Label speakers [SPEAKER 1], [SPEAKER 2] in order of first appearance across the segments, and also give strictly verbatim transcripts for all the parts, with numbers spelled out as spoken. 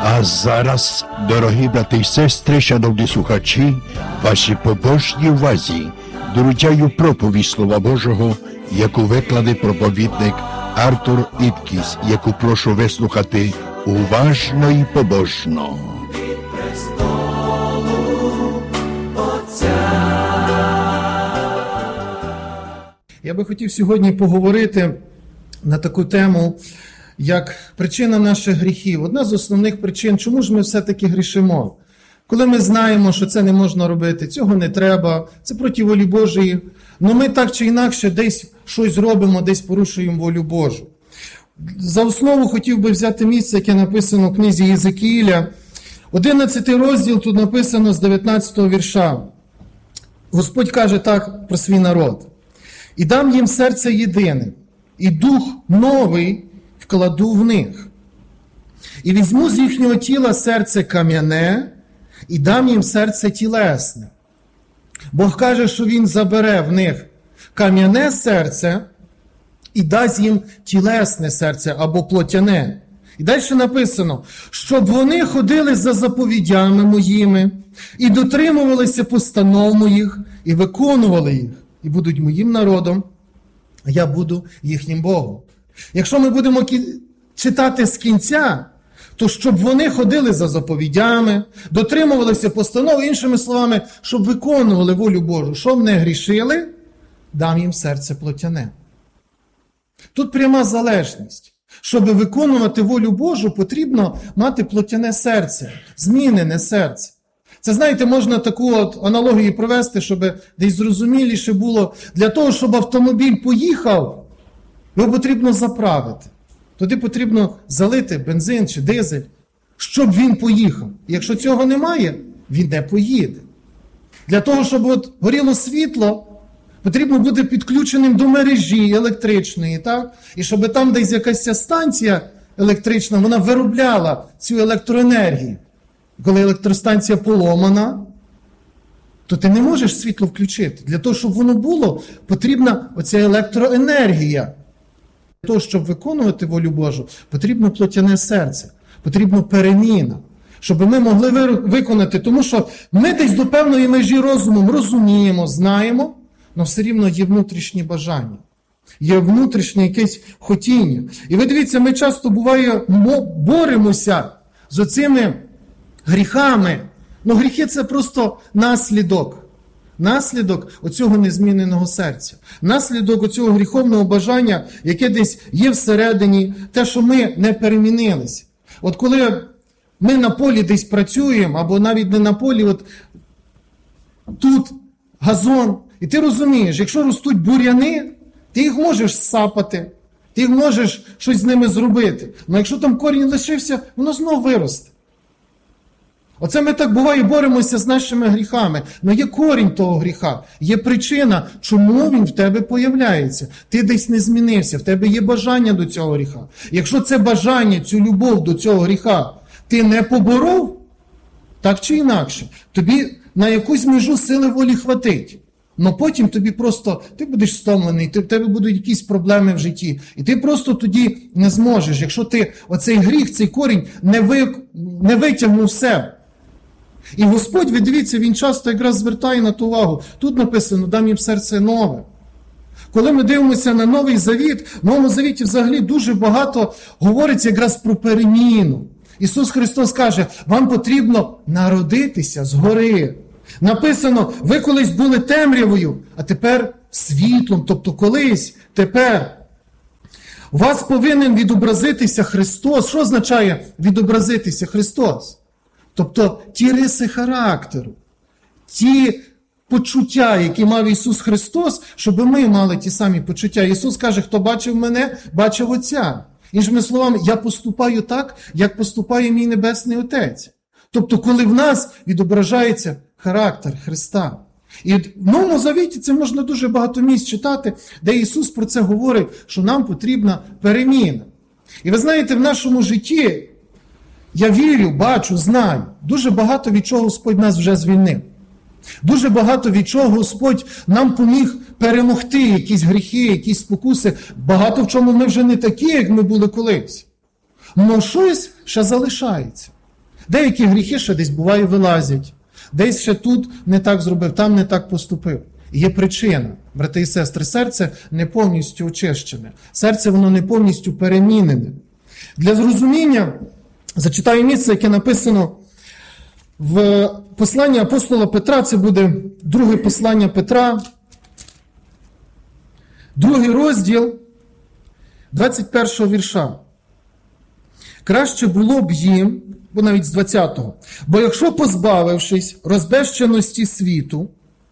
[SPEAKER 1] А зараз, дорогі брати й сестри, шановні слухачі, вашій побожній увазі доручаю проповідь Слова Божого, яку викладе проповідник Артур Іпкіс, яку прошу вислухати уважно і побожно.
[SPEAKER 2] Я би хотів сьогодні поговорити на таку тему, як причина наших гріхів. Одна з основних причин, чому ж ми все-таки грішимо. Коли ми знаємо, що це не можна робити, цього не треба, це проти волі Божої, але ми так чи інакше десь щось робимо, десь порушуємо волю Божу. За основу хотів би взяти місце, яке написано в книзі Єзекіїля. одинадцятий розділ, тут написано з дев'ятнадцятого вірша. Господь каже так про свій народ. «І дам їм серце єдине, і дух новий вкладу в них. І візьму з їхнього тіла серце кам'яне, і дам їм серце тілесне». Бог каже, що Він забере в них кам'яне серце і дасть їм тілесне серце або плотяне. І далі написано, щоб вони ходили за заповідями моїми і дотримувалися постанов моїх і виконували їх. І будуть моїм народом, а я буду їхнім Богом. Якщо ми будемо читати з кінця, то щоб вони ходили за заповідями, дотримувалися постанов, іншими словами, щоб виконували волю Божу, щоб не грішили, дам їм серце плотяне. Тут пряма залежність. Щоб виконувати волю Божу, потрібно мати плотяне серце, змінене серце. Це, знаєте, можна таку от аналогію провести, щоб десь зрозуміліше було. Для того, щоб автомобіль поїхав, його потрібно заправити. Тоді потрібно залити бензин чи дизель, щоб він поїхав. І якщо цього немає, він не поїде. Для того, щоб от горіло світло, потрібно бути підключеним до мережі електричної, так? І щоб там десь якась станція електрична, вона виробляла цю електроенергію. Коли електростанція поломана, то ти не можеш світло включити. Для того, щоб воно було, потрібна оця електроенергія. Для того, щоб виконувати волю Божу, потрібно плотяне серце, потрібна переміна. Щоб ми могли виконати, тому що ми десь до певної межі розумом розуміємо, знаємо, але все рівно є внутрішні бажання. Є внутрішнє якесь хотіння. І ви дивіться, ми часто, буває, боремося з оцими гріхами. Ну, гріхи – це просто наслідок. Наслідок оцього незміненого серця. Наслідок оцього гріховного бажання, яке десь є всередині, те, що ми не перемінилися. От коли ми на полі десь працюємо, або навіть не на полі, от тут газон, і ти розумієш, якщо ростуть бур'яни, ти їх можеш сапати, ти їх можеш щось з ними зробити. Але якщо там корінь лишився, воно знову виросте. Оце ми так, буває, боремося з нашими гріхами. Но є корінь того гріха, є причина, чому він в тебе появляється. Ти десь не змінився, в тебе є бажання до цього гріха. Якщо це бажання, цю любов до цього гріха ти не поборов, так чи інакше, тобі на якусь межу сили волі хватить. Но потім тобі просто, ти будеш стомлений, ти, в тебе будуть якісь проблеми в житті. І ти просто тоді не зможеш, якщо ти оцей гріх, цей корінь не, ви, не витягнув в себе. І Господь, ви дивіться, Він часто якраз звертає на ту увагу. Тут написано, дам їм серце нове. Коли ми дивимося на Новий Завіт, в Новому Завіті взагалі дуже багато говориться якраз про переміну. Ісус Христос каже, вам потрібно народитися згори. Написано, ви колись були темрявою, а тепер світлом, тобто колись, тепер. У вас повинен відобразитися Христос. Що означає відобразитися Христос? Тобто ті риси характеру, ті почуття, які мав Ісус Христос, щоб ми мали ті самі почуття. Ісус каже, хто бачив мене, бачив Отця. Іншими словами, я поступаю так, як поступає мій Небесний Отець. Тобто, коли в нас відображається характер Христа. І в Новому Завіті це можна дуже багато місць читати, де Ісус про це говорить, що нам потрібна переміна. І ви знаєте, в нашому житті, я вірю, бачу, знаю, дуже багато від чого Господь нас вже звільнив. Дуже багато від чого Господь нам поміг перемогти якісь гріхи, якісь спокуси. Багато в чому ми вже не такі, як ми були колись. Но щось ще залишається. Деякі гріхи ще десь буває вилазять. Десь ще тут не так зробив, там не так поступив. Є причина, брати і сестри, серце не повністю очищене. Серце воно не повністю перемінене. Для зрозуміння зачитаю місце, яке написано в посланні апостола Петра, це буде друге послання Петра, другий розділ, двадцять першого вірша. Краще було б їм, бо навіть з двадцятого, бо якщо позбавившись розбещеності світу,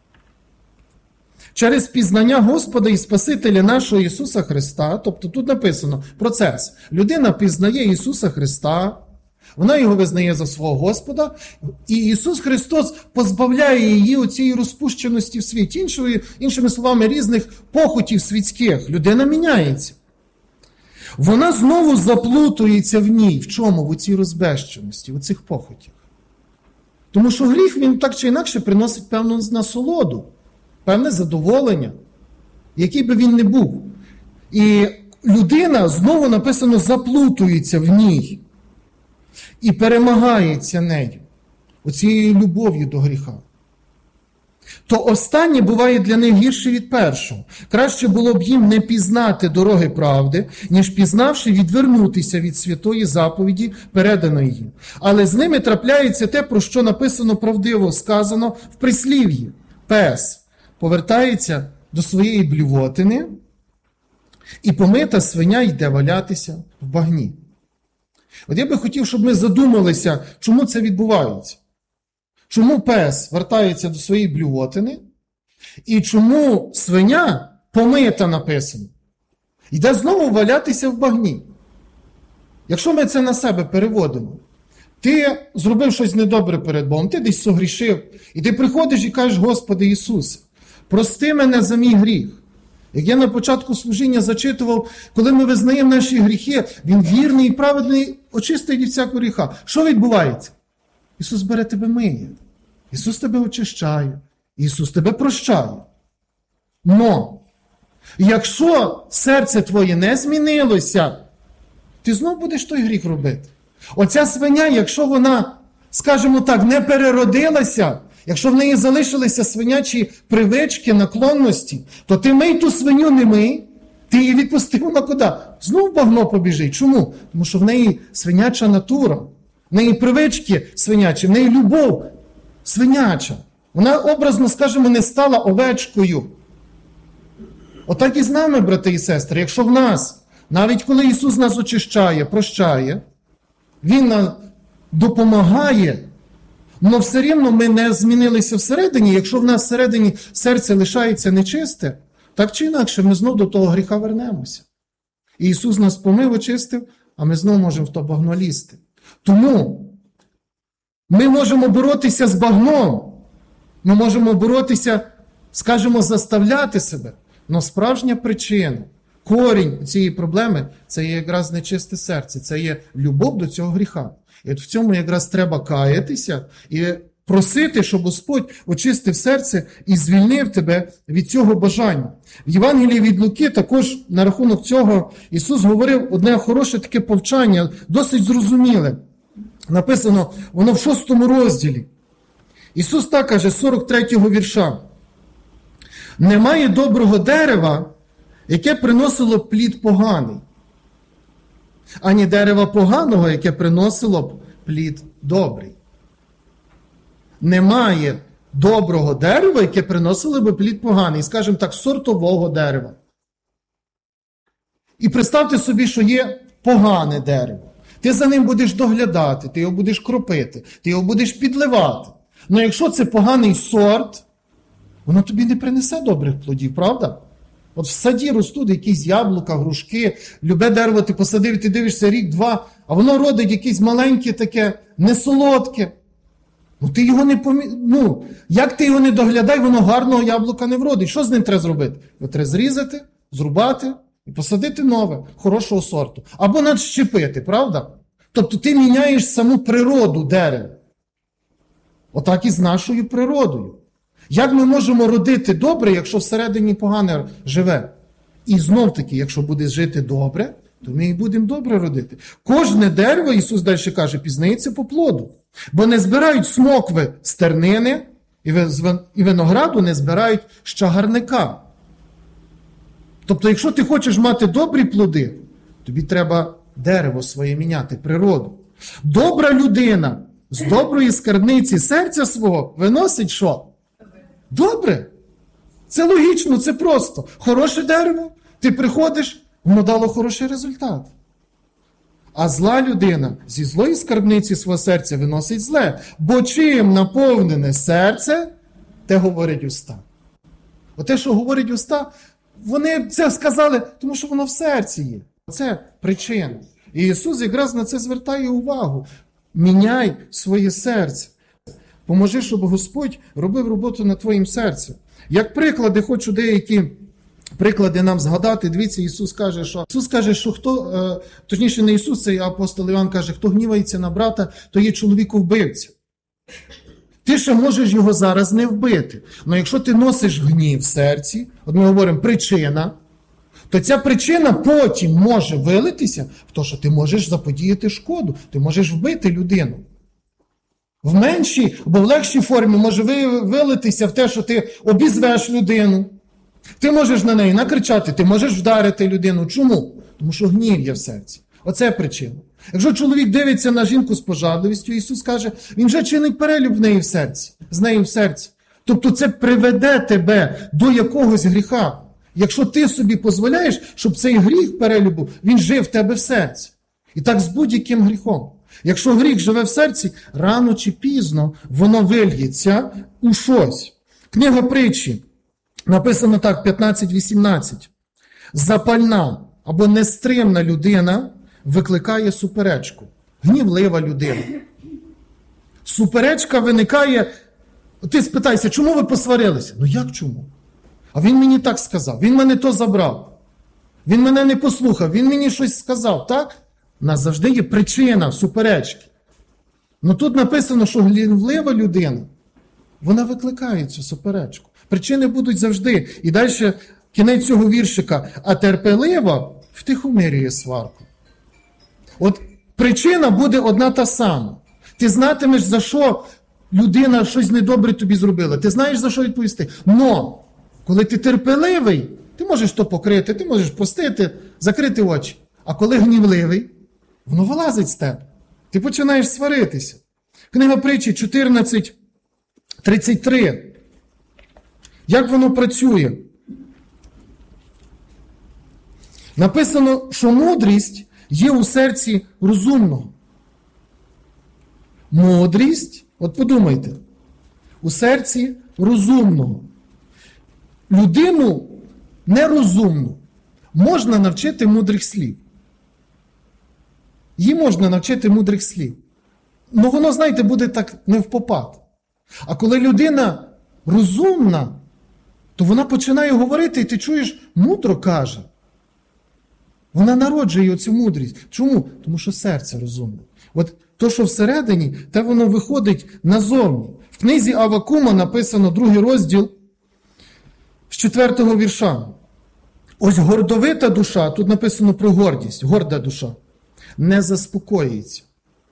[SPEAKER 2] через пізнання Господа і Спасителя нашого Ісуса Христа, тобто тут написано процес. Людина пізнає Ісуса Христа, вона його визнає за свого Господа, і Ісус Христос позбавляє її оцієї розпущеності в світі. Іншими, іншими словами, різних похотів світських. Людина міняється. Вона знову заплутується в ній. В чому? В цій розбещеності, в цих похотях. Тому що гріх, він так чи інакше приносить певну насолоду, певне задоволення, який би він не був. І людина, знову написано, заплутується в ній і перемагається нею, оцією любов'ю до гріха. То останнє буває для них гірше від першого. Краще було б їм не пізнати дороги правди, ніж пізнавши відвернутися від святої заповіді, переданої їм. Але з ними трапляється те, про що написано правдиво, сказано в прислів'ї. Пес повертається до своєї блювотини, і помита свиня йде валятися в багні. От я би хотів, щоб ми задумалися, чому це відбувається. Чому пес вертається до своєї блювотини, і чому свиня, помита написано, йде знову валятися в багні. Якщо ми це на себе переводимо, ти зробив щось недобре перед Богом, ти десь согрішив, і ти приходиш і кажеш: Господи Ісусе, прости мене за мій гріх. Як я на початку служіння зачитував, коли ми визнаємо наші гріхи, Він вірний і праведний, очистить від всякого гріха. Що відбувається? Ісус бере тебе миє. Ісус тебе очищає. Ісус тебе прощає. Но, якщо серце твоє не змінилося, ти знов будеш той гріх робити. Оця свиня, якщо вона, скажімо так, не переродилася, якщо в неї залишилися свинячі привички, наклонності, то ти мий ту свиню, не мий, ти її відпустив на куди? Знов багно побіжить. Чому? Тому що в неї свиняча натура, в неї привички свинячі, в неї любов свиняча. Вона, образно скажемо, не стала овечкою. Отак і з нами, брати і сестри, якщо в нас, навіть коли Ісус нас очищає, прощає, Він нам допомагає, але все рівно ми не змінилися всередині. Якщо в нас всередині серце лишається нечисте, так чи інакше ми знов до того гріха вернемося. І Ісус нас помив, очистив, а ми знов можемо в то багно лізти. Тому ми можемо боротися з багном, ми можемо боротися, скажімо, заставляти себе. Але справжня причина, корінь цієї проблеми – це є якраз нечисте серце, це є любов до цього гріха. І от в цьому якраз треба каятися і просити, щоб Господь очистив серце і звільнив тебе від цього бажання. В Євангелії від Луки також на рахунок цього Ісус говорив одне хороше таке повчання, досить зрозуміле. Написано воно в шостому розділі. Ісус так каже, сорок третього вірша. Немає доброго дерева, яке приносило б плід поганий, ані дерева поганого, яке приносило б плід добрий. Немає доброго дерева, яке приносило б плід поганий, скажімо так, сортового дерева. І представте собі, що є погане дерево. Ти за ним будеш доглядати, ти його будеш кропити, ти його будеш підливати. Але якщо це поганий сорт, воно тобі не принесе добрих плодів, правда? От в саді ростуть якісь яблука, грушки, любе дерево ти посадив, і ти дивишся рік-два, а воно родить якесь маленьке таке, несолодке. Ну ти його не помі... Ну, як ти його не доглядай, воно гарного яблука не вродить. Що з ним треба зробити? Його треба зрізати, зрубати і посадити нове, хорошого сорту. Або надщепити, правда? Тобто ти міняєш саму природу дерева. Отак і з нашою природою. Як ми можемо родити добре, якщо всередині погане живе? І знов-таки, якщо буде жити добре, то ми і будемо добре родити. Кожне дерево, Ісус далі каже, пізнається по плоду. Бо не збирають смокви з тернини, і винограду не збирають з чагарника. Тобто, якщо ти хочеш мати добрі плоди, тобі треба дерево своє міняти, природу. Добра людина з доброї скарбниці серця свого виносить що? Добре. Це логічно, це просто. Хороше дерево, ти приходиш, воно дало хороший результат. А зла людина зі злої скарбниці свого серця виносить зле. Бо чим наповнене серце, те говорять уста. Оте, що говорять уста, вони це сказали, тому що воно в серці є. Це причина. І Ісус якраз на це звертає увагу. Міняй своє серце. Поможи, щоб Господь робив роботу над твоїм серцем. Як приклади, хочу деякі приклади нам згадати. Дивіться, Ісус каже, що Ісус каже, що хто, точніше не Ісус, цей апостол Іван каже, хто гнівається на брата, то є чоловіку-вбивця. Ти ще можеш його зараз не вбити. Але якщо ти носиш гнів в серці, от ми говоримо причина, то ця причина потім може вилитися в те, що ти можеш заподіяти шкоду, ти можеш вбити людину. В меншій або в легшій формі може вилитися в те, що ти обізвеш людину. Ти можеш на неї накричати, ти можеш вдарити людину. Чому? Тому що гнів є в серці. Оце причина. Якщо чоловік дивиться на жінку з пожадливістю, Ісус каже, він вже чинить перелюб в неї в серці, з нею в серці. Тобто це приведе тебе до якогось гріха. Якщо ти собі дозволяєш, щоб цей гріх перелюбу, він жив в тебе в серці. І так з будь-яким гріхом. Якщо гріх живе в серці, рано чи пізно воно вильється у щось. Книга Притчі, написано так, п'ятнадцять вісімнадцять. Запальна або нестримна людина викликає суперечку. Гнівлива людина. Суперечка виникає, ти спитайся, чому ви посварилися? Ну як чому? А він мені так сказав, він мене то забрав. Він мене не послухав, він мені щось сказав, так? У нас завжди є причина суперечки. Ну тут написано, що гнівлива людина, вона викликає цю суперечку. Причини будуть завжди. І далі кінець цього віршика. А терпелива втихомирює сварку. От причина буде одна та сама. Ти знатимеш, за що людина щось недобре тобі зробила. Ти знаєш, за що відповісти. Но, коли ти терпеливий, ти можеш то покрити, ти можеш простити, закрити очі. А коли гнівливий, воно вилазить з тебе. Ти починаєш сваритися. Книга Притчі чотирнадцять тридцять три. Як воно працює? Написано, що мудрість є у серці розумного. Мудрість, от подумайте, у серці розумного. Людину нерозумну можна навчити мудрих слів. Її можна навчити мудрих слів. Ну воно, знаєте, буде так не впопад. А коли людина розумна, то вона починає говорити, і ти чуєш, мудро каже. Вона народжує оцю мудрість. Чому? Тому що серце розумне. От то, що всередині, те воно виходить назовні. В книзі Аввакума написано другий розділ з четвертого вірша. Ось гордовита душа, тут написано про гордість, горда душа, не заспокоїться.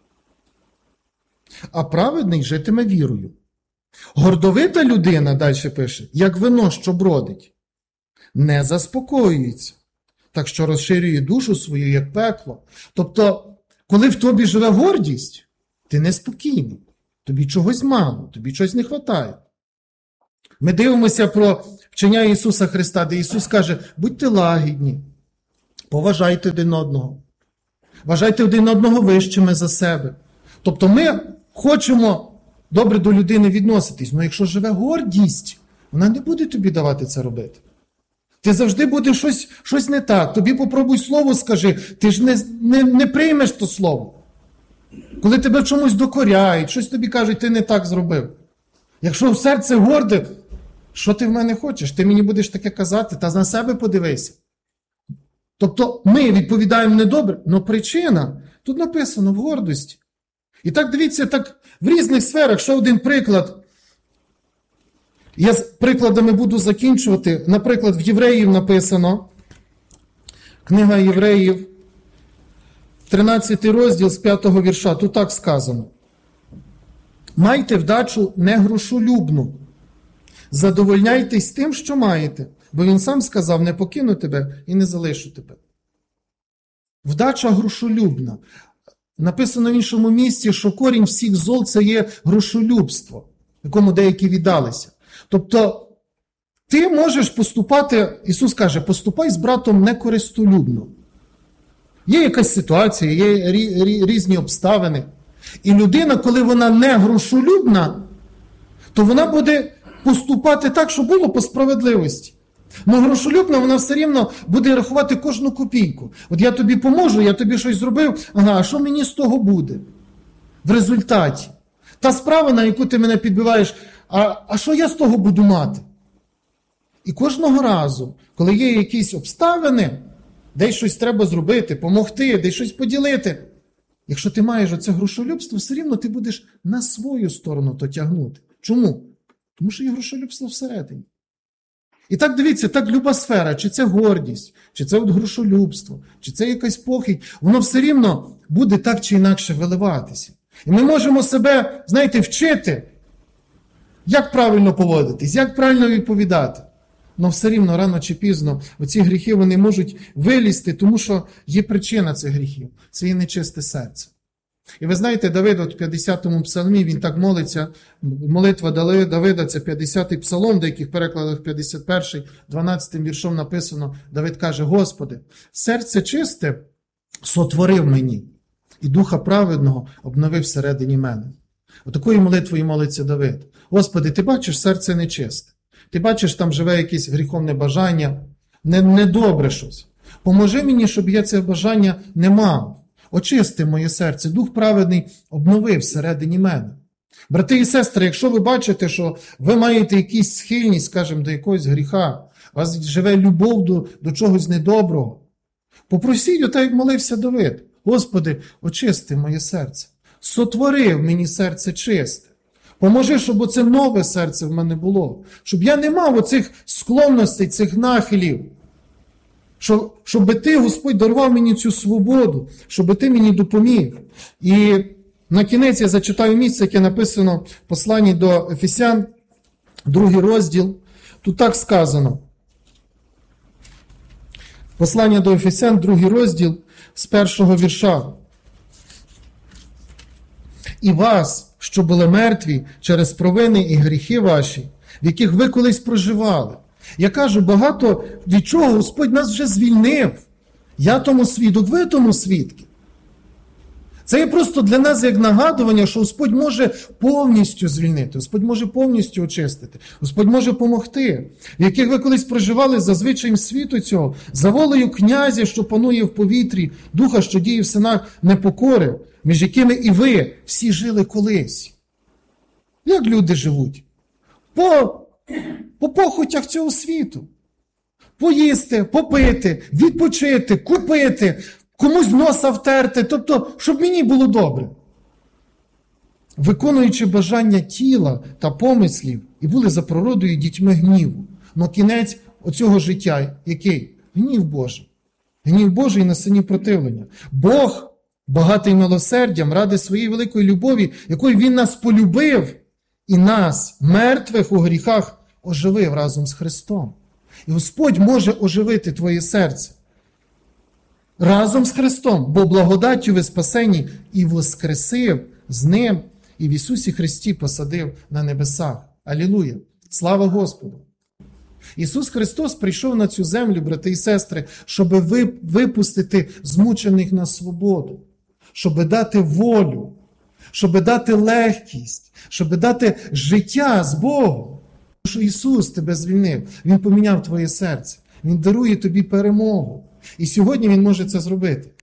[SPEAKER 2] А праведний житиме вірою. Гордовита людина, далі пише, як вино, що бродить, не заспокоюється, так що розширює душу свою, як пекло. Тобто, коли в тобі живе гордість, ти неспокійний, тобі чогось мало, тобі чогось не вистачає. Ми дивимося про вчення Ісуса Христа, де Ісус каже, будьте лагідні, поважайте один одного, вважайте один одного вищими за себе. Тобто ми хочемо добре до людини відноситись, але якщо живе гордість, вона не буде тобі давати це робити. Ти завжди буде щось, щось не так. Тобі попробуй слово скажи, ти ж не, не, не приймеш то слово. Коли тебе в чомусь докоряють, щось тобі кажуть, ти не так зробив. Якщо в серце горде, що ти в мене хочеш? Ти мені будеш таке казати, та на себе подивися. Тобто ми відповідаємо недобре, але причина тут написано в гордості. І так дивіться, так в різних сферах, ще один приклад. Я з прикладами буду закінчувати. Наприклад, в Євреїв написано, книга Євреїв, тринадцятий розділ з п'ятого вірша, тут так сказано. Майте вдачу не грошолюбну. Задовольняйтесь тим, що маєте, бо він сам сказав, не покину тебе і не залишу тебе. Вдача грошолюбна. Написано в іншому місці, що корінь всіх зол – це є грошолюбство, якому деякі віддалися. Тобто, ти можеш поступати, Ісус каже, поступай з братом некористолюбно. Є якась ситуація, є різні обставини. І людина, коли вона не грошолюбна, то вона буде поступати так, щоб було по справедливості. Но грошолюбна, вона все рівно буде рахувати кожну копійку. От я тобі поможу, я тобі щось зробив, ага, а що мені з того буде? В результаті. Та справа, на яку ти мене підбиваєш, а, а що я з того буду мати? І кожного разу, коли є якісь обставини, десь щось треба зробити, помогти, десь щось поділити, якщо ти маєш оце грошолюбство, все рівно ти будеш на свою сторону то тягнути. Чому? Тому що є грошолюбство всередині. І так дивіться, так люба сфера, чи це гордість, чи це от грошолюбство, чи це якась похідь, воно все рівно буде так чи інакше виливатися. І ми можемо себе, знаєте, вчити, як правильно поводитись, як правильно відповідати. Но все рівно, рано чи пізно, оці гріхи вони можуть вилізти, тому що є причина цих гріхів. Це є нечисте серце. І ви знаєте, Давид от в п'ятдесятому псалмі, він так молиться, молитва Давида, це п'ятдесятий псалом, в деяких перекладах п'ятдесят перший, дванадцятим віршом написано, Давид каже, Господи, серце чисте сотворив мені, і духа праведного обновив всередині мене. Отакою молитвою молиться Давид. Господи, ти бачиш, серце нечисте. Ти бачиш, там живе якесь гріховне бажання, недобре щось. Поможи мені, щоб я це бажання не мав. Очисти моє серце, Дух праведний обновив всередині мене. Брати і сестри, якщо ви бачите, що ви маєте якусь схильність, скажімо, до якогось гріха, у вас живе любов до, до чогось недоброго, попросіть, отак як молився Давид, Господи, очисти моє серце, сотворив мені серце чисте. Поможи, щоб оце нове серце в мене було, щоб я не мав оцих склонностей, цих нахилів, щоб, щоб ти, Господь, дарував мені цю свободу, щоб ти мені допоміг. І на кінець я зачитаю місце, яке написано в посланні до Ефесян, другий розділ. Тут так сказано. Послання до Ефесян, другий розділ, з першого вірша. І вас, що були мертві через провини і гріхи ваші, в яких ви колись проживали. Я кажу, багато від чого Господь нас вже звільнив. Я тому свідок, ви тому свідки. Це є просто для нас як нагадування, що Господь може повністю звільнити, Господь може повністю очистити, Господь може помогти, в яких ви колись проживали за звичаєм світу цього, за волею князя, що панує в повітрі, духа, що діє в синах непокори, між якими і ви всі жили колись. Як люди живуть? По, по похотях цього світу. Поїсти, попити, відпочити, купити, комусь носа втерти, тобто, щоб мені було добре. Виконуючи бажання тіла та помислів, і були за природою дітьми гніву. Но кінець оцього життя, який? Гнів Божий. Гнів Божий на сині противлення. Бог, багатий милосердям, ради своєї великої любові, якою Він нас полюбив, і нас, мертвих у гріхах, оживив разом з Христом. І Господь може оживити твоє серце. Разом з Христом, бо благодаттю ви спасені і воскресив з Ним, і в Ісусі Христі посадив на небесах. Алілуя! Слава Господу! Ісус Христос прийшов на цю землю, брати і сестри, щоб випустити змучених на свободу, щоб дати волю, щоб дати легкість, щоб дати життя з Богом. Тому що Ісус тебе звільнив, Він поміняв твоє серце, Він дарує тобі перемогу. І сьогодні Він може це зробити.